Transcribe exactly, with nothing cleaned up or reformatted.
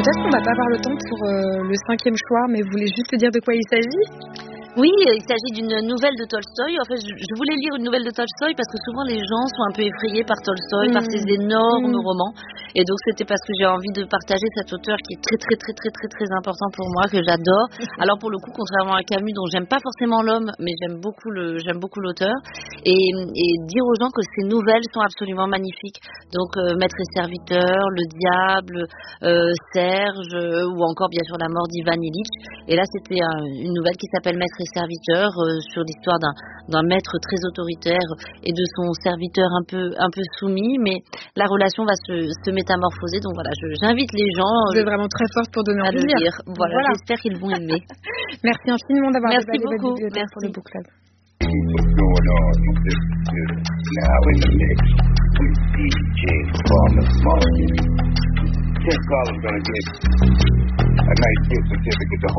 Peut-être qu'on va pas avoir le temps pour euh, le cinquième choix, mais vous voulez juste dire de quoi il s'agit ? Oui, il s'agit d'une nouvelle de Tolstoï. En fait, je, je voulais lire une nouvelle de Tolstoï parce que souvent les gens sont un peu effrayés par Tolstoï, mmh. par ses énormes mmh. romans. Et donc c'était parce que j'ai envie de partager cet auteur qui est très très très très très très important pour moi, que j'adore. Alors pour le coup, contrairement à Camus, dont j'aime pas forcément l'homme, mais j'aime beaucoup le, j'aime beaucoup l'auteur. Et, et dire aux gens que ces nouvelles sont absolument magnifiques. Donc euh, Maître et serviteur, Le Diable, euh, Serge, euh, ou encore bien sûr La mort d'Ivan Ilitch. Et là c'était un, une nouvelle qui s'appelle Maître et serviteur, euh, sur l'histoire d'un, d'un maître très autoritaire et de son serviteur un peu un peu soumis, mais la relation va se, se métamorphoser. Donc voilà, je, j'invite les gens. Vous êtes vraiment très forte pour donner à envie de lire. lire. Voilà, voilà, j'espère qu'ils vont aimer. Merci infiniment d'avoir Merci beaucoup. votre bibliothèque Merci pour le book club. What's going on? This is now in the mix with D J Farmer's Market. Tim Collins gonna get a nice gift certificate to